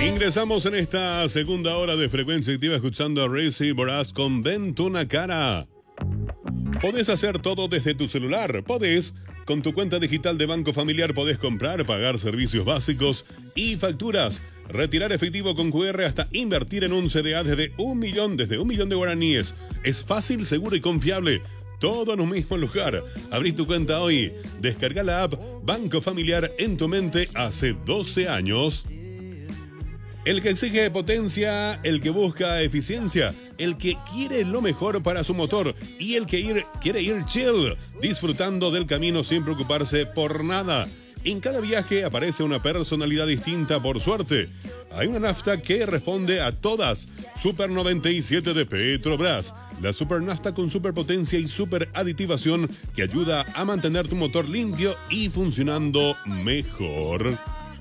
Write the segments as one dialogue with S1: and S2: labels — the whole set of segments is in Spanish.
S1: Ingresamos en esta segunda hora de Frecuencia Activa escuchando a Racy Boraz con Vente una cara. Podés hacer todo desde tu celular. Podés. Con tu cuenta digital de Banco Familiar podés comprar, pagar servicios básicos y facturas, retirar efectivo con QR hasta invertir en un CDA desde un millón de guaraníes. Es fácil, seguro y confiable. Todo en un mismo lugar. Abrí tu cuenta hoy. Descarga la app Banco Familiar en tu mente hace 12 años. El que exige potencia, el que busca eficiencia, el que quiere lo mejor para su motor y el que quiere ir chill, disfrutando del camino sin preocuparse por nada. En cada viaje aparece una personalidad distinta por suerte. Hay una nafta que responde a todas. Super 97 de Petrobras. La super nafta con superpotencia y super aditivación que ayuda a mantener tu motor limpio y funcionando mejor.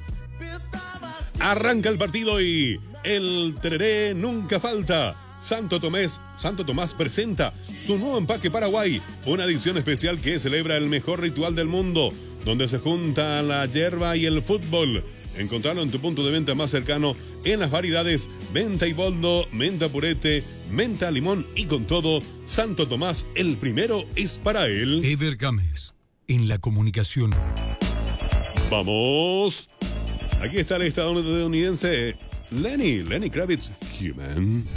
S1: Arranca el partido y el tereré nunca falta. Santo Tomás presenta su nuevo empaque Paraguay, una edición especial que celebra el mejor ritual del mundo, donde se junta la yerba y el fútbol. Encontrarlo en tu punto de venta más cercano en las variedades menta y boldo, menta purete, menta limón y con todo, Santo Tomás, el primero es para él.
S2: Eder Gámez, en la comunicación.
S1: ¡Vamos! Aquí está el estadounidense Lenny Kravitz, Human.